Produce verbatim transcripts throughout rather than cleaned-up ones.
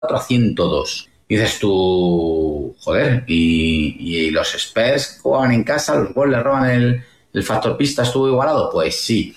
a ciento dos. Y dices tú, joder, y, y los Spurs juegan en casa, los Bulls le roban el, el factor pista, ¿estuvo igualado? Pues sí.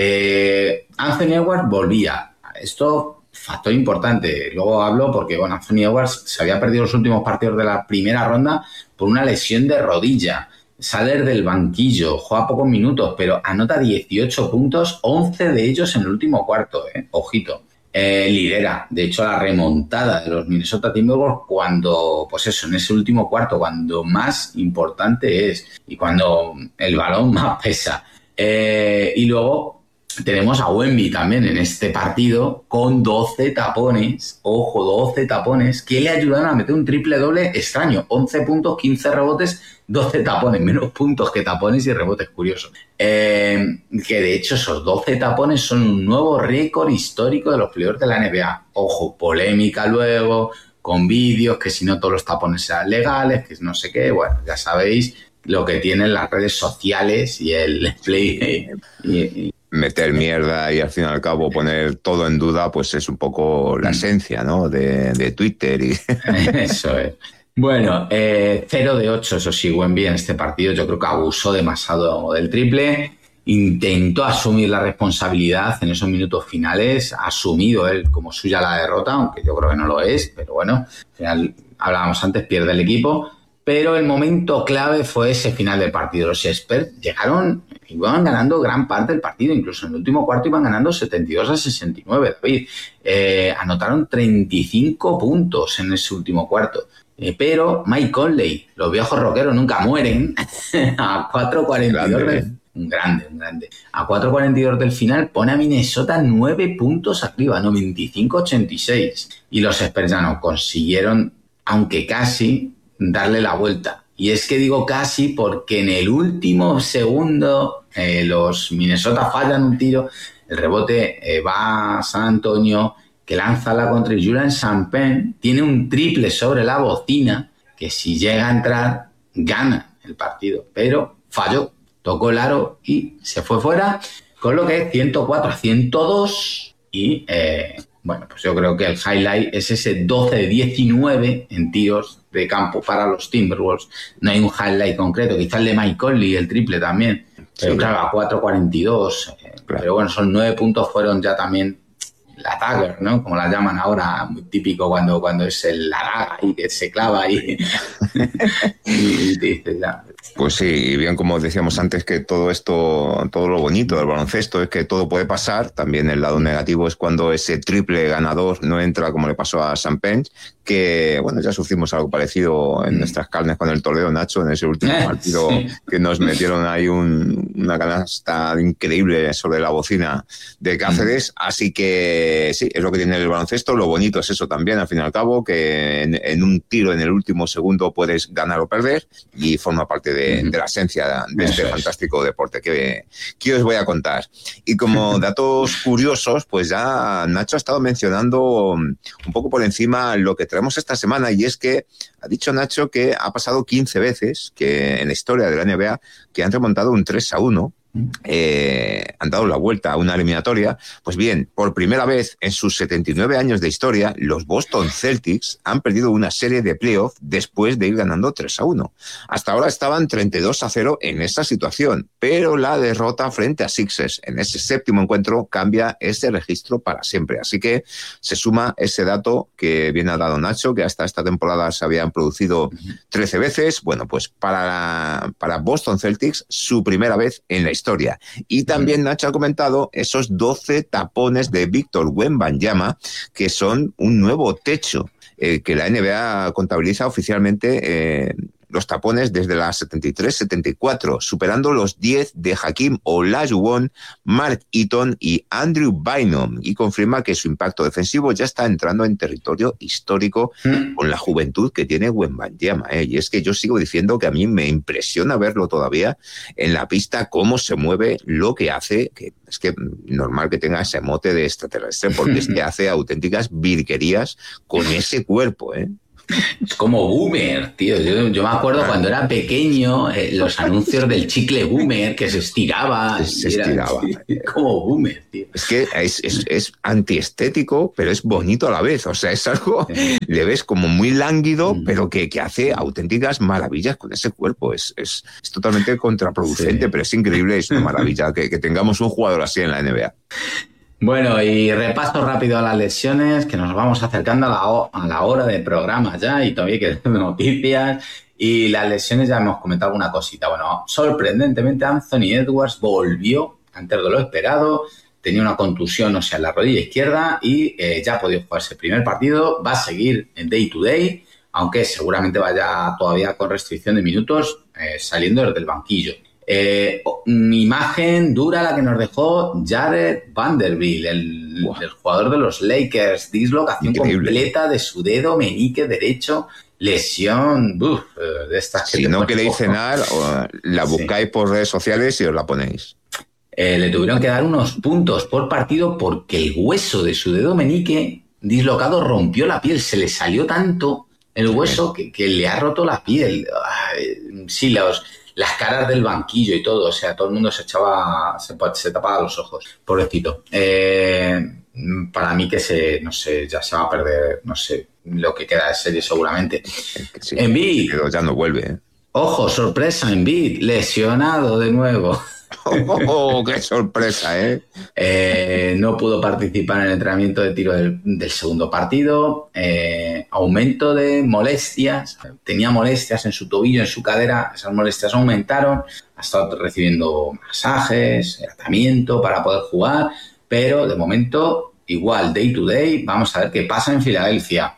Eh, Anthony Edwards volvía. Esto, factor importante. Luego hablo porque, bueno, Anthony Edwards se había perdido los últimos partidos de la primera ronda por una lesión de rodilla. Sale del banquillo, juega pocos minutos, pero anota dieciocho puntos, once de ellos en el último cuarto, ¿eh? Ojito. Eh, lidera, de hecho, la remontada de los Minnesota Timberwolves cuando, pues eso, en ese último cuarto, cuando más importante es y cuando el balón más pesa. Eh, y luego tenemos a Wemby también en este partido con doce tapones, ojo, doce tapones, que le ayudan a meter un triple doble extraño, once puntos, quince rebotes, doce tapones, menos puntos que tapones y rebotes, curioso. Eh, que de hecho esos doce tapones son un nuevo récord histórico de los playoffs de la N B A. Ojo, polémica luego, con vídeos, que si no todos los tapones serán legales, que no sé qué, bueno, ya sabéis lo que tienen las redes sociales y el play... Y, y, meter mierda y al fin y al cabo poner todo en duda, pues es un poco la esencia, ¿no? de, de Twitter. Y... Eso es. Bueno, eh, cero de ocho, eso sí, Wemby en este partido. Yo creo que abusó demasiado del triple. Intentó asumir la responsabilidad en esos minutos finales. Ha asumido él como suya la derrota, aunque yo creo que no lo es. Pero bueno, al final, hablábamos antes, pierde el equipo. Pero el momento clave fue ese final del partido. Los Spurs llegaron, iban ganando gran parte del partido, incluso en el último cuarto iban ganando setenta y dos a sesenta y nueve, David. Eh, anotaron treinta y cinco puntos en ese último cuarto. Eh, pero Mike Conley, los viejos rockeros nunca mueren, a cuatro cuarenta y dos grande, del, un grande, un grande. A cuatro cuarenta y dos del final pone a Minnesota nueve puntos arriba, noventa y cinco a ochenta y seis. Y los Spurs ya no consiguieron, aunque casi, darle la vuelta. Y es que digo casi porque en el último segundo eh, los Minnesota fallan un tiro, el rebote eh, va a San Antonio, que lanza la contra y Julian Champagne tiene un triple sobre la bocina que si llega a entrar gana el partido, pero falló, tocó el aro y se fue fuera, con lo que es ciento cuatro a ciento dos y eh, bueno, pues yo creo que el highlight es ese doce de diecinueve en tiros de campo para los Timberwolves. No hay un highlight concreto, quizás el de Mike Conley, el triple también, pero sí, claro, a cuatro cuarenta y dos, eh, claro. Pero bueno, son nueve puntos, fueron ya también la dagger, ¿no? Como la llaman ahora, muy típico cuando, cuando es el, la daga y que se clava ahí y, y te dices ya. Pues sí, y bien como decíamos antes que todo esto, todo lo bonito del baloncesto es que todo puede pasar, también el lado negativo es cuando ese triple ganador no entra como le pasó a Champagne, que bueno, ya sufrimos algo parecido en nuestras carnes con el Toledo, Nacho, en ese último partido sí. Que nos metieron ahí un, una canasta increíble sobre la bocina de Cáceres, así que sí, es lo que tiene el baloncesto, lo bonito es eso también, al fin y al cabo, que en, en un tiro en el último segundo puedes ganar o perder y forma parte de De, de la esencia de este Eso fantástico es. deporte que, que os voy a contar. Y como datos curiosos, pues ya Nacho ha estado mencionando un poco por encima lo que traemos esta semana, y es que ha dicho Nacho que ha pasado quince veces que en la historia de la N B A que han remontado un tres a uno. Eh, han dado la vuelta a una eliminatoria. Pues bien, por primera vez en sus setenta y nueve años de historia, los Boston Celtics han perdido una serie de playoff después de ir ganando tres a uno. Hasta ahora estaban treinta y dos a cero en esa situación, pero la derrota frente a Sixers en ese séptimo encuentro cambia ese registro para siempre. Así que se suma ese dato que bien ha dado Nacho, que hasta esta temporada se habían producido trece veces. Bueno, pues para, para Boston Celtics, su primera vez en la historia. Y también Nacho ha comentado esos doce tapones de Víctor Wembanyama, que son un nuevo techo eh, que la N B A contabiliza oficialmente eh, los tapones desde la setenta y tres setenta y cuatro, superando los diez de Hakeem Olajuwon, Mark Eaton y Andrew Bynum, y confirma que su impacto defensivo ya está entrando en territorio histórico mm. con la juventud que tiene Wembanyama, ¿eh? Y es que yo sigo diciendo que a mí me impresiona verlo todavía en la pista, cómo se mueve, lo que hace, que es que normal que tenga ese mote de extraterrestre, porque es que hace auténticas virguerías con ese cuerpo, ¿eh? Es como Boomer, tío. Yo, yo me acuerdo cuando era pequeño, eh, los anuncios del chicle Boomer que se estiraba. Se estiraba. Era, como Boomer, tío. Es que es, es, es antiestético, pero es bonito a la vez. O sea, es algo, le ves como muy lánguido, mm. pero que, que hace auténticas maravillas con ese cuerpo. Es, es, es totalmente contraproducente, sí. pero es increíble, es una maravilla que, que tengamos un jugador así en la N B A. Bueno, y repaso rápido a las lesiones, que nos vamos acercando a la, a la hora del programa ya y todavía quedan noticias. Y las lesiones ya hemos comentado alguna cosita. Bueno, sorprendentemente Anthony Edwards volvió antes de lo esperado. Tenía una contusión, o sea, en la rodilla izquierda y eh, ya ha podido jugarse el primer partido. Va a seguir en day to day, aunque seguramente vaya todavía con restricción de minutos eh, saliendo desde el banquillo. Eh, imagen dura la que nos dejó Jared Vanderbilt, el, wow. el jugador de los Lakers. Dislocación Increíble. completa de su dedo meñique derecho. Lesión uf, de estas que Si no queréis cenar, la buscáis sí. por redes sociales y os la ponéis. Eh, le tuvieron que dar unos puntos por partido porque el hueso de su dedo meñique dislocado rompió la piel. Se le salió tanto el hueso que, que le ha roto la piel. Ay, sí, los... las caras del banquillo y todo, o sea, todo el mundo se echaba, se, se tapaba los ojos, pobrecito. Eh, para mí que se, no sé, ya se va a perder, no sé, lo que queda de serie seguramente. Sí, Embiid. Pero ya no vuelve, ¿eh? Ojo, sorpresa, Embiid, lesionado de nuevo. ¡Oh, qué sorpresa, eh! eh! No pudo participar en el entrenamiento de tiro del, del segundo partido. Eh, aumento de molestias. Tenía molestias en su tobillo, en su cadera. Esas molestias aumentaron. Ha estado recibiendo masajes, tratamiento para poder jugar. Pero de momento, igual, day to day. Vamos a ver qué pasa en Filadelfia.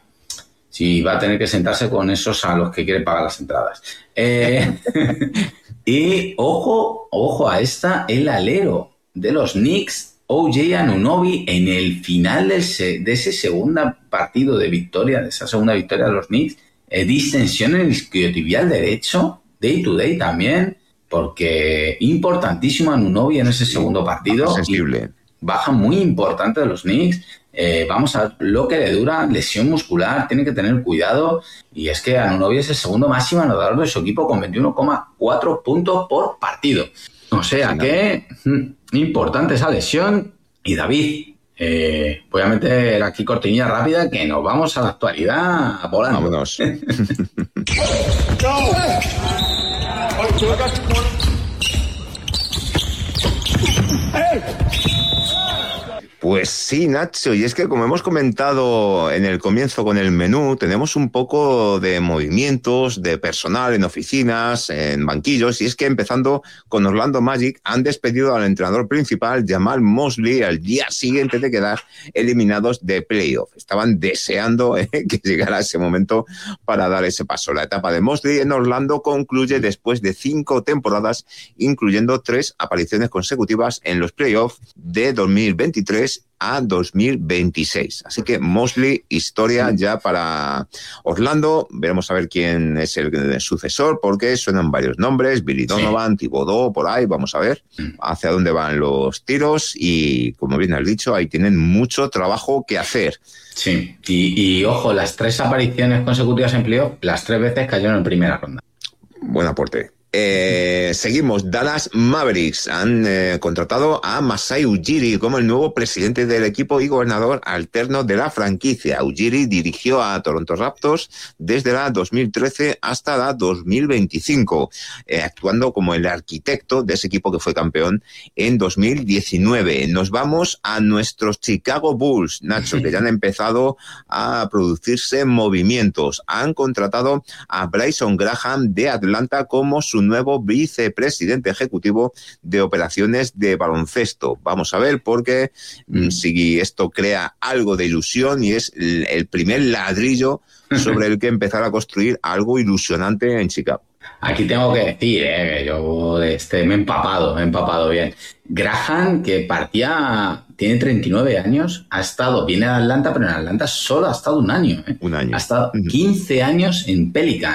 Si va a tener que sentarse con esos a los que quiere pagar las entradas. Eh... Y ojo, ojo a esta, el alero de los Knicks, O J Anunoby, en el final de ese, de ese segundo partido de victoria, de esa segunda victoria de los Knicks, eh, distensión en el isquiotibial derecho, day to day también, porque importantísimo Anunoby en ese segundo partido. Baja sensible. Baja muy importante de los Knicks. Eh, vamos a ver lo que le dura, lesión muscular, tiene que tener cuidado. Y es que Anunoby es el segundo máximo anotador de su equipo con veintiuno coma cuatro puntos por partido. O sea sí, que no. importante esa lesión. Y David, eh, voy a meter aquí cortinilla rápida que nos vamos a la actualidad volando. Vámonos. Pues sí, Nacho, y es que como hemos comentado en el comienzo con el menú, tenemos un poco de movimientos de personal en oficinas, en banquillos, y es que empezando con Orlando Magic han despedido al entrenador principal, Jamal Mosley, al día siguiente de quedar eliminados de playoff. Estaban deseando eh, que llegara ese momento para dar ese paso. La etapa de Mosley en Orlando concluye después de cinco temporadas, incluyendo tres apariciones consecutivas en los playoffs de dos mil veintitrés a dos mil veintiséis. Así que Mosley, historia ya para Orlando. Veremos a ver quién es el sucesor, porque suenan varios nombres, Billy Donovan, sí. Thibodeau, por ahí, vamos a ver hacia dónde van los tiros y, como bien has dicho, ahí tienen mucho trabajo que hacer. Sí, y, y ojo, las tres apariciones consecutivas en playoff, las tres veces cayeron en primera ronda. Buen aporte. Eh, seguimos. Dallas Mavericks han eh, contratado a Masai Ujiri como el nuevo presidente del equipo y gobernador alterno de la franquicia. Ujiri dirigió a Toronto Raptors desde la dos mil trece hasta la dos mil veinticinco, eh, actuando como el arquitecto de ese equipo que fue campeón en dos mil diecinueve. Nos vamos a nuestros Chicago Bulls, Nacho, que ya han empezado a producirse movimientos. Han contratado a Bryson Graham de Atlanta como su nuevo vicepresidente ejecutivo de operaciones de baloncesto. Vamos a ver, porque mm. si esto crea algo de ilusión y es el primer ladrillo sobre el que empezar a construir algo ilusionante en Chicago. Aquí tengo que decir, eh, que yo este, me he empapado, me he empapado bien. Graham, que partía, tiene treinta y nueve años, ha estado, viene de Atlanta, pero en Atlanta solo ha estado un año. Eh. Un año. Ha estado quince años en Pelicans.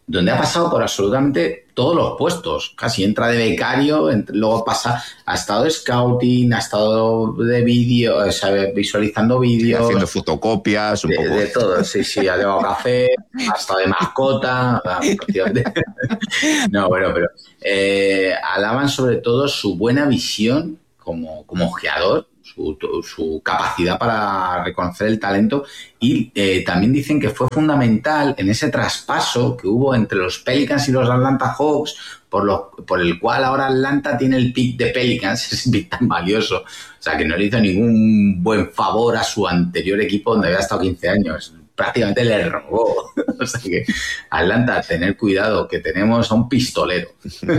donde ha pasado por absolutamente todos los puestos. Casi entra de becario, ent- luego pasa, ha estado de scouting, ha estado de vídeo, o sea, visualizando vídeos. Haciendo fotocopias, un De, poco. de todo, sí, sí, ha llevado café, ha estado de mascota, prácticamente. No, bueno, pero eh, alaban sobre todo su buena visión como, como ojeador, su, su capacidad para reconocer el talento y eh, también dicen que fue fundamental en ese traspaso que hubo entre los Pelicans y los Atlanta Hawks, por, lo, por el cual ahora Atlanta tiene el pick de Pelicans, ese pick tan valioso. O sea, que no le hizo ningún buen favor a su anterior equipo donde había estado quince años. Prácticamente le robó. O sea que, Atlanta, tener cuidado, que tenemos a un pistolero.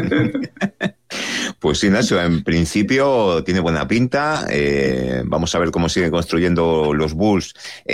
Pues sí, Nacho, en principio tiene buena pinta. Eh, vamos a ver cómo siguen construyendo los Bulls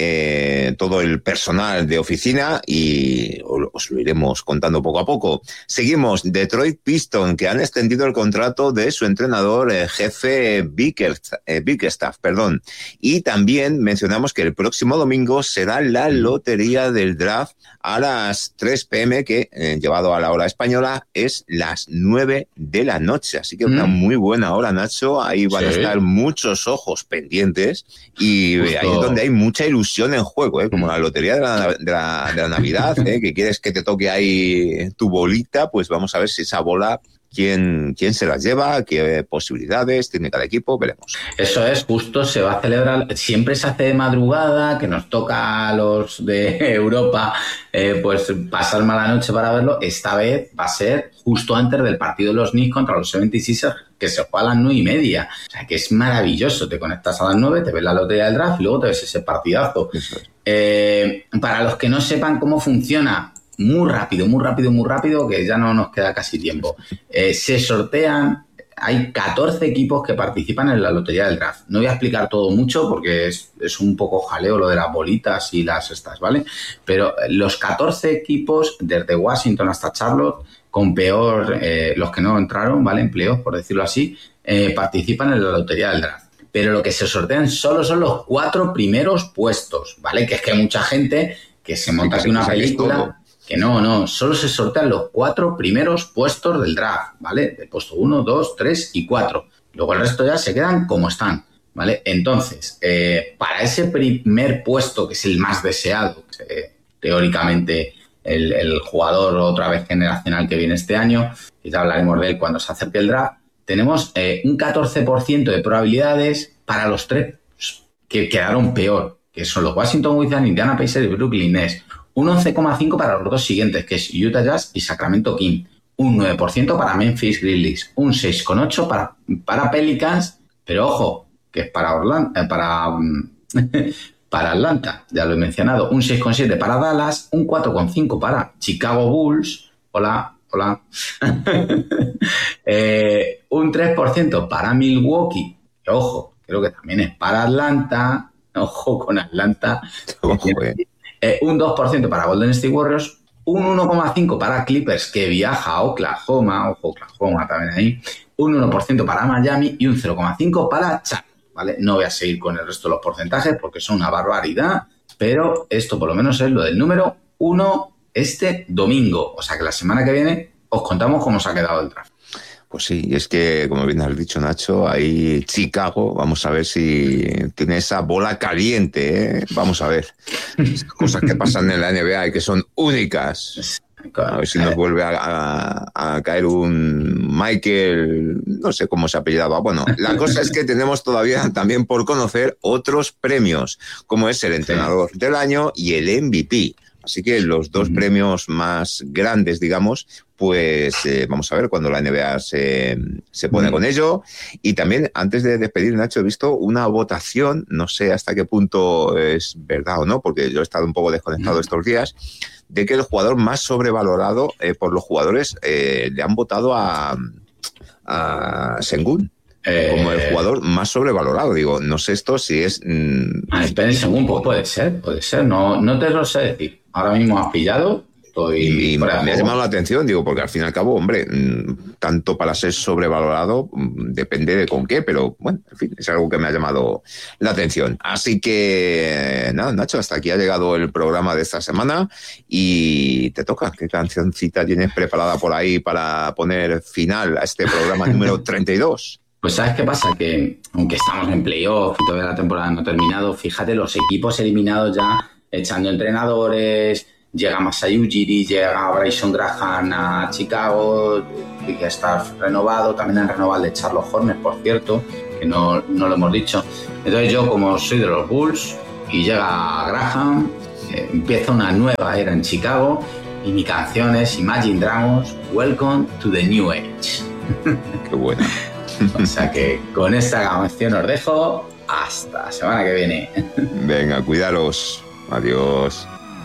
eh, todo el personal de oficina y os lo iremos contando poco a poco. Seguimos, Detroit Pistons, que han extendido el contrato de su entrenador eh, jefe Bickerstaff, eh, Bickerstaff, perdón. Y también mencionamos que el próximo domingo será la lotería del draft a las tres pm, que eh, llevado a la hora española es las nueve de la noche. Así que una mm. muy buena hora, Nacho. Ahí van sí. a estar muchos ojos pendientes y Justo. ahí es donde hay mucha ilusión en juego, ¿eh? Como mm. la lotería de la, de la, de la Navidad, ¿eh? Que quieres que te toque ahí tu bolita, pues vamos a ver si esa bola... ¿Quién, ¿Quién se las lleva? ¿Qué posibilidades tiene cada equipo? Veremos. Eso es, justo se va a celebrar, siempre se hace de madrugada, que nos toca a los de Europa eh, pues pasar mala noche para verlo. Esta vez va a ser justo antes del partido de los Knicks contra los setenta y seis, que se juega a las nueve y media. O sea, que es maravilloso. Te conectas a las nueve, te ves la lotería del draft y luego te ves ese partidazo. Eso es. Eh, para los que no sepan cómo funciona, muy rápido, muy rápido, muy rápido, que ya no nos queda casi tiempo. Eh, se sortean, hay catorce equipos que participan en la lotería del draft. No voy a explicar todo mucho porque es, es un poco jaleo lo de las bolitas y las estas, ¿vale? Pero los catorce equipos, desde Washington hasta Charlotte, con peor, eh, los que no entraron, ¿vale? Empleos, por decirlo así, eh, participan en la lotería del draft. Pero lo que se sortean solo son los cuatro primeros puestos, ¿vale? Que es que hay mucha gente que se monta aquí una película... Que no, no, solo se sortean los cuatro primeros puestos del draft, ¿vale? De puesto uno, dos, tres y cuatro. Luego el resto ya se quedan como están, ¿vale? Entonces, eh, para ese primer puesto, que es el más deseado, eh, teóricamente el, el jugador otra vez generacional que viene este año, y ya hablaremos de él cuando se acerque el draft, tenemos eh, un catorce por ciento de probabilidades para los tres que quedaron peor, que son los Washington Wizards, Indiana Pacers y Brooklyn Nets. Un once coma cinco por ciento para los dos siguientes, que es Utah Jazz y Sacramento King. Un nueve por ciento para Memphis Grizzlies. Un seis coma ocho por ciento para, para Pelicans, pero ojo, que es para Orlando, eh, para, para Atlanta, ya lo he mencionado. Un seis coma siete por ciento para Dallas, un cuatro coma cinco por ciento para Chicago Bulls. Hola, hola. eh, un tres por ciento para Milwaukee. Que, ojo, creo que también es para Atlanta. Ojo con Atlanta. Ojo, eh. Eh, un dos por ciento para Golden State Warriors, un uno coma cinco por ciento para Clippers, que viaja a Oklahoma, ojo, Oklahoma también ahí, un uno por ciento para Miami y un cero coma cinco por ciento para Charlotte, ¿vale? No voy a seguir con el resto de los porcentajes porque son una barbaridad, pero esto por lo menos es lo del número uno este domingo, o sea que la semana que viene os contamos cómo se ha quedado el draft. Pues sí, es que, como bien has dicho, Nacho, ahí Chicago, vamos a ver si tiene esa bola caliente, ¿eh? Vamos a ver. Cosas que pasan en la N B A y que son únicas. A ver si nos vuelve a, a, a caer un Michael, no sé cómo se apellidaba. Bueno, la cosa es que tenemos todavía también por conocer otros premios, como es el entrenador del año y el M V P. Así que los dos uh-huh. premios más grandes, digamos, pues eh, vamos a ver cuando la N B A se, se pone uh-huh. con ello. Y también, antes de despedir, Nacho, he visto una votación, no sé hasta qué punto es verdad o no, porque yo he estado un poco desconectado uh-huh. estos días, de que el jugador más sobrevalorado eh, por los jugadores eh, le han votado a, a Sengun. Como el jugador más sobrevalorado. Digo, no sé esto si es... Mmm... Ah, esperen un poco, puede ser, puede ser. No, no te lo sé decir. Ahora mismo has pillado. estoy... Y, y me ha llamado la atención, digo, porque al fin y al cabo, hombre, tanto para ser sobrevalorado, depende de con qué, pero bueno, en fin, es algo que me ha llamado la atención. Así que, nada, Nacho, hasta aquí ha llegado el programa de esta semana y te toca. ¿Qué cancioncita tienes preparada por ahí para poner final a este programa número treinta y dos? Pues ¿sabes qué pasa? Que aunque estamos en playoff y todavía la temporada no ha terminado, fíjate, los equipos eliminados ya echando entrenadores, llega Masai Ujiri, llega Bryson Graham a Chicago, que ya está renovado, también han renovado el de Charlotte Hornets, por cierto, que no, no lo hemos dicho. Entonces yo, como soy de los Bulls y llega Graham, eh, empieza una nueva era en Chicago y mi canción es Imagine Dragons, Welcome to the New Age. Qué buena. O sea que con esta canción os dejo hasta la semana que viene. Venga, cuidaros. Adiós.